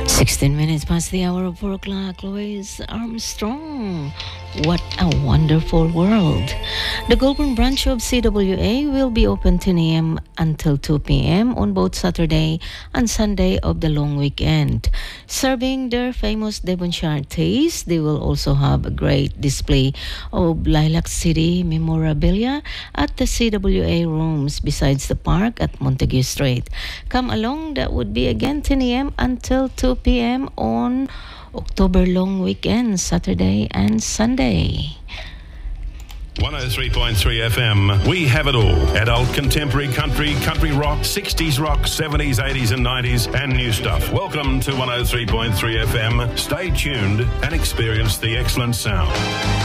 16 minutes past the hour of 4 o'clock. Louis Armstrong. What a wonderful world. The Goulburn branch of CWA will be open 10 a.m. until 2 p.m. on both Saturday and Sunday of the long weekend. Serving their famous Devonshire taste, they will also have a great display of Lilac City memorabilia at the CWA rooms besides the park at Montague Street. Come along, that would be again 10 a.m. until 2 p.m. on October long weekend, Saturday and Sunday. 103.3 FM. We have it all. Adult, contemporary, country rock, 60s rock, 70s, 80s and 90s and new stuff. Welcome to 103.3 FM. Stay tuned and experience the excellent sound.